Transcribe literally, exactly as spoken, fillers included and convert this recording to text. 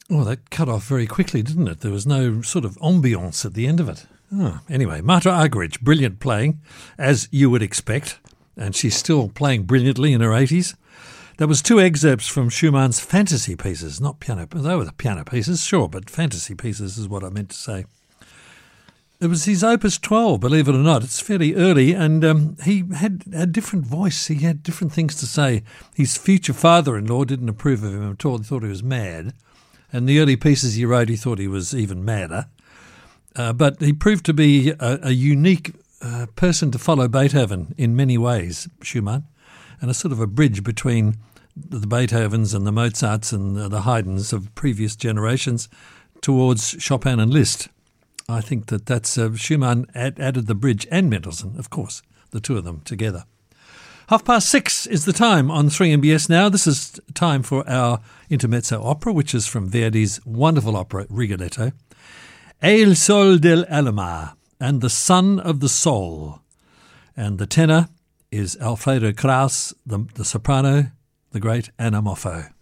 Oh, that cut off very quickly, didn't it? There was no sort of ambience at the end of it. Oh, anyway, Marta Argerich, brilliant playing, as you would expect, and she's still playing brilliantly in her eighties. There was two excerpts from Schumann's fantasy pieces, not piano. They were the piano pieces, sure, but fantasy pieces is what I meant to say. It was his Opus twelve, believe it or not. It's fairly early, and um, he had a different voice. He had different things to say. His future father-in-law didn't approve of him at all. He thought he was mad. And the early pieces he wrote, he thought he was even madder. Uh, but he proved to be a, a unique uh, person to follow Beethoven in many ways, Schumann, and a sort of a bridge between the Beethovens and the Mozarts and the Haydns of previous generations towards Chopin and Liszt. I think that that's uh, Schumann add, added the bridge, and Mendelssohn, of course, the two of them together. Half past six is the time on three M B S now. This is time for our intermezzo opera, which is from Verdi's wonderful opera, Rigoletto. E il sol dell'anima, and the sun of the soul. And the tenor is Alfredo Kraus, the, the soprano, the great Anna Moffo.